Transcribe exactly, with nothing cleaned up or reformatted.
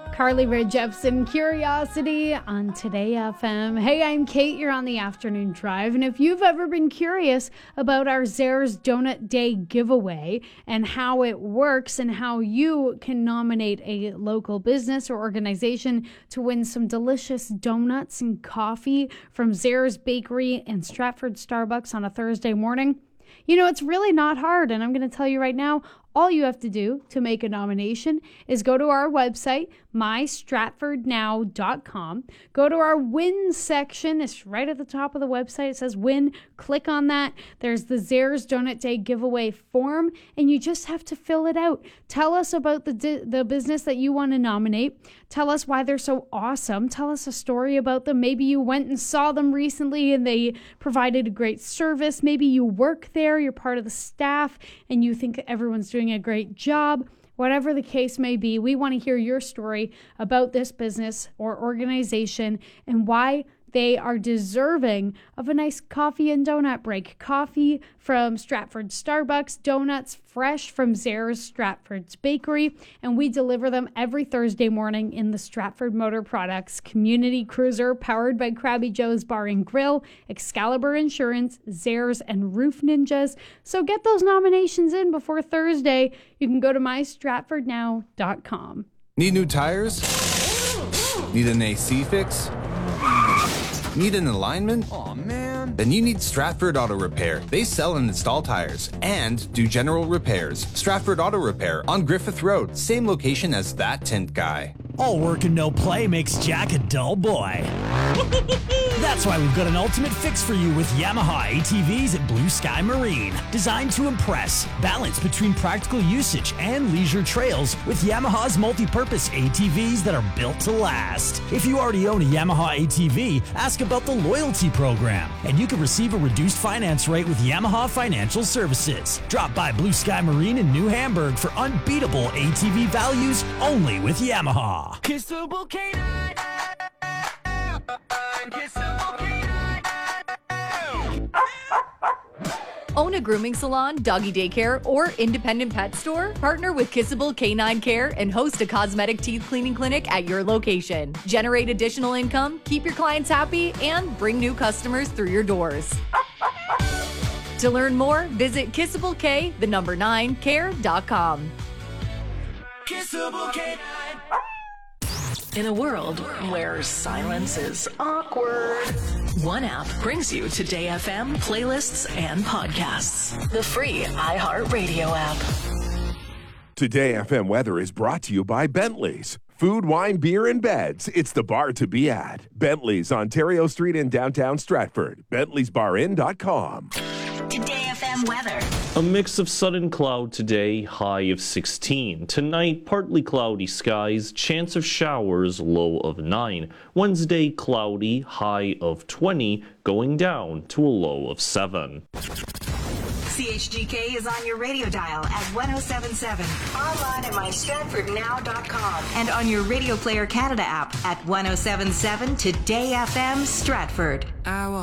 Carly Rae Jepsen, Curiosity on Today F M. Hey, I'm Kate. You're on the afternoon drive. And if you've ever been curious about our Zehrs Donut Day giveaway and how it works and how you can nominate a local business or organization to win some delicious donuts and coffee from Zehrs Bakery and Stratford Starbucks on a Thursday morning, you know, it's really not hard. And I'm going to tell you right now, all you have to do to make a nomination is go to our website, my stratford now dot com. Go to our win section. It's right at the top of the website. It says win. Click on that. There's the Zehrs Donut Day giveaway form, and you just have to fill it out. Tell us about the di- the business that you want to nominate. Tell us why they're so awesome. Tell us a story about them. Maybe you went and saw them recently and they provided a great service. Maybe you work there, you're part of the staff, and you think everyone's doing a great job. Whatever the case may be, we want to hear your story about this business or organization and why they are deserving of a nice coffee and donut break. Coffee from Stratford Starbucks, donuts fresh from Zehrs Stratford's Bakery, and we deliver them every Thursday morning in the Stratford Motor Products Community Cruiser, powered by Krabby Joe's Bar and Grill, Excalibur Insurance, Zehrs, and Roof Ninjas. So get those nominations in before Thursday. You can go to my stratford now dot com. Need new tires? Need an A C fix? Need an alignment? Aw, man. Then you need Stratford Auto Repair. They sell and install tires and do general repairs. Stratford Auto Repair on Griffith Road, same location as that tint guy. All work and no play makes Jack a dull boy. That's why we've got an ultimate fix for you with Yamaha A T Vs at Blue Sky Marine. Designed to impress, balance between practical usage and leisure trails with Yamaha's multi-purpose A T Vs that are built to last. If you already own a Yamaha A T V, ask about the loyalty program, and you can receive a reduced finance rate with Yamaha Financial Services. Drop by Blue Sky Marine in New Hamburg for unbeatable A T V values only with Yamaha. Kissable canine. Kissable canine. Own a grooming salon, doggy daycare, or independent pet store? Partner with Kissable Canine Care and host a cosmetic teeth cleaning clinic at your location. Generate additional income, keep your clients happy, and bring new customers through your doors. To learn more, visit Kissable K, the number nine, care dot com. Kissable canine. In a world where silence is awkward, one app brings you Today F M playlists and podcasts. The free iHeartRadio app. Today F M weather is brought to you by Bentley's. Food, wine, beer, and beds. It's the bar to be at. Bentley's, Ontario Street in downtown Stratford. Bentley's Bar In dot com. Today F M weather. A mix of sun and cloud today, high of sixteen. Tonight, partly cloudy skies, chance of showers, low of nine. Wednesday, cloudy, high of twenty, going down to a low of seven. C H G K is on your radio dial at one oh seven point seven. Online at my stratford now dot com. And on your Radio Player Canada app at one oh seven point seven Today F M Stratford.